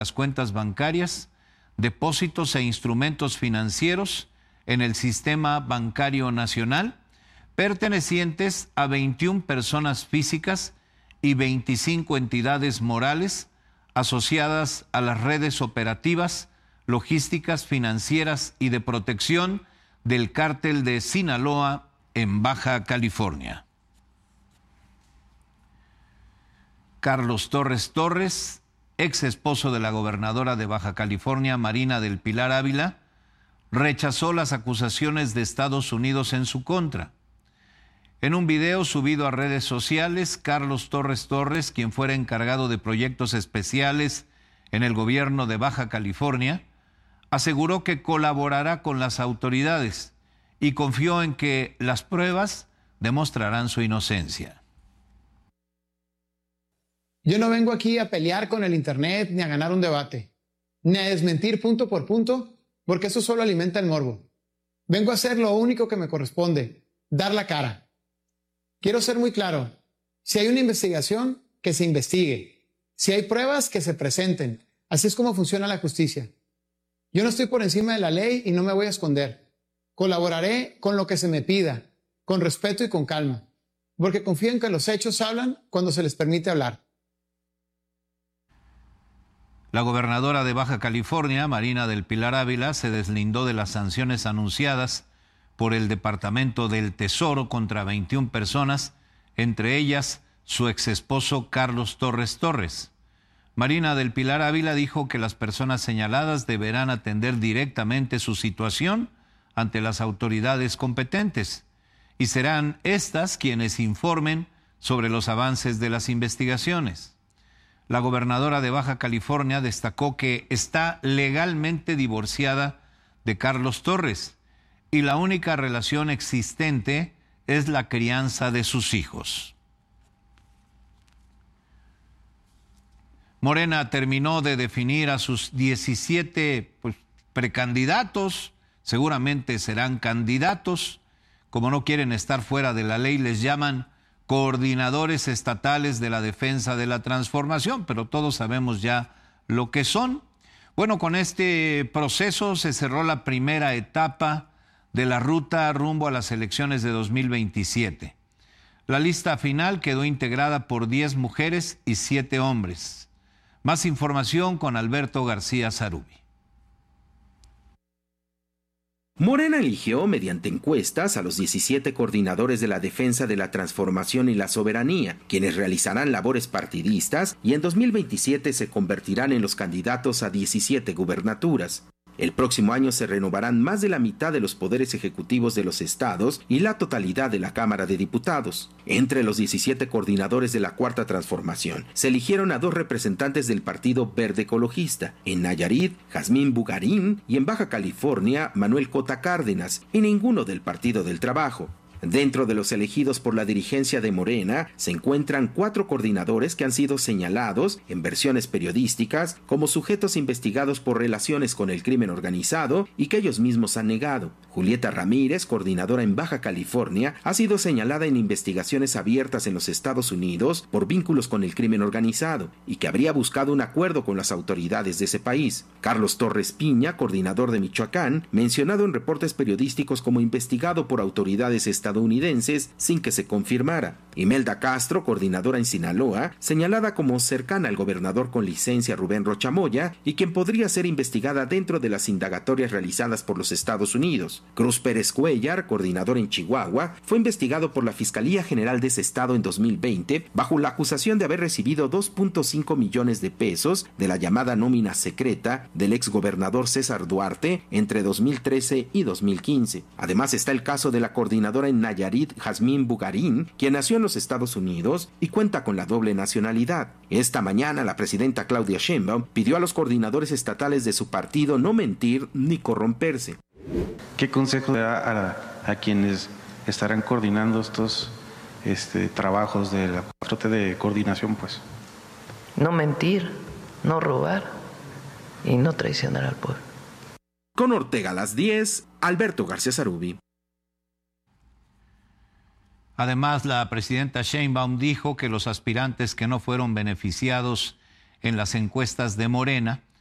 las cuentas bancarias, depósitos e instrumentos financieros en el sistema bancario nacional, pertenecientes a 21 personas físicas y 25 entidades morales asociadas a las redes operativas, logísticas, financieras y de protección del cártel de Sinaloa en Baja California. Carlos Torres Torres, ex esposo de la gobernadora de Baja California, Marina del Pilar Ávila, rechazó las acusaciones de Estados Unidos en su contra. En un video subido a redes sociales, Carlos Torres Torres, quien fuera encargado de proyectos especiales en el gobierno de Baja California, aseguró que colaborará con las autoridades y confió en que las pruebas demostrarán su inocencia. Yo no vengo aquí a pelear con el Internet ni a ganar un debate, ni a desmentir punto por punto, porque eso solo alimenta el morbo. Vengo a hacer lo único que me corresponde, dar la cara. Quiero ser muy claro, si hay una investigación, que se investigue. Si hay pruebas, que se presenten. Así es como funciona la justicia. Yo no estoy por encima de la ley y no me voy a esconder. Colaboraré con lo que se me pida, con respeto y con calma, porque confío en que los hechos hablan cuando se les permite hablar. La gobernadora de Baja California, Marina del Pilar Ávila, se deslindó de las sanciones anunciadas por el Departamento del Tesoro contra 21 personas, entre ellas su exesposo Carlos Torres Torres. Marina del Pilar Ávila dijo que las personas señaladas deberán atender directamente su situación ante las autoridades competentes y serán estas quienes informen sobre los avances de las investigaciones. La gobernadora de Baja California destacó que está legalmente divorciada de Carlos Torres y la única relación existente es la crianza de sus hijos. Morena terminó de definir a sus 17 precandidatos, seguramente serán candidatos. Como no quieren estar fuera de la ley, les llaman coordinadores estatales de la defensa de la transformación, pero todos sabemos ya lo que son. Bueno, con este proceso se cerró la primera etapa de la ruta rumbo a las elecciones de 2027. La lista final quedó integrada por 10 mujeres y 7 hombres. Más información con Alberto García Zarubi. Morena eligió mediante encuestas a los 17 coordinadores de la defensa de la transformación y la soberanía, quienes realizarán labores partidistas y en 2027 se convertirán en los candidatos a 17 gubernaturas. El próximo año se renovarán más de la mitad de los poderes ejecutivos de los estados y la totalidad de la Cámara de Diputados. Entre los 17 coordinadores de la Cuarta Transformación, se eligieron a 2 representantes del Partido Verde Ecologista, en Nayarit, Jazmín Bugarín, y en Baja California, Manuel Cota Cárdenas, y ninguno del Partido del Trabajo. Dentro de los elegidos por la dirigencia de Morena se encuentran 4 coordinadores que han sido señalados en versiones periodísticas como sujetos investigados por relaciones con el crimen organizado y que ellos mismos han negado. Julieta Ramírez, coordinadora en Baja California, ha sido señalada en investigaciones abiertas en los Estados Unidos por vínculos con el crimen organizado y que habría buscado un acuerdo con las autoridades de ese país. Carlos Torres Piña, coordinador de Michoacán, mencionado en reportes periodísticos como investigado por autoridades estadounidenses sin que se confirmara. Imelda Castro, coordinadora en Sinaloa, señalada como cercana al gobernador con licencia Rubén Rocha Moya y quien podría ser investigada dentro de las indagatorias realizadas por los Estados Unidos. Cruz Pérez Cuellar, coordinador en Chihuahua, fue investigado por la Fiscalía General de ese estado en 2020 bajo la acusación de haber recibido 2.5 millones de pesos de la llamada nómina secreta del exgobernador César Duarte entre 2013 y 2015. Además está el caso de la coordinadora en Nayarit, Jazmín Bugarín, quien nació en los Estados Unidos y cuenta con la doble nacionalidad. Esta mañana la presidenta Claudia Sheinbaum pidió a los coordinadores estatales de su partido no mentir ni corromperse. ¿Qué consejo da a quienes estarán coordinando estos trabajos de la 4T de coordinación? Pues no mentir, no robar y no traicionar al pueblo. Con Ortega a las 10, Alberto García Zarubi. Además, la presidenta Sheinbaum dijo que los aspirantes que no fueron beneficiados en las encuestas de Morena,